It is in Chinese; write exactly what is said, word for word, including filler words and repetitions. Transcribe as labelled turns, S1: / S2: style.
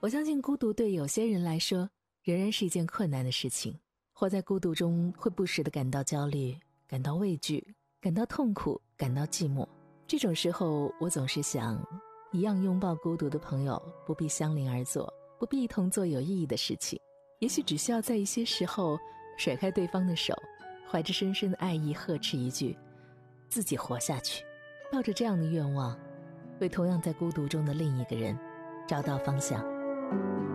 S1: 我相信孤独对有些人来说仍然是一件困难的事情，活在孤独中会不时地感到焦虑，感到畏惧，感到痛苦，感到寂寞。这种时候我总是想，一样拥抱孤独的朋友不必相邻而坐，不必一同做有意义的事情，也许只需要在一些时候甩开对方的手，怀着深深的爱意呵斥一句自己活下去。抱着这样的愿望，为同样在孤独中的另一个人找到方向。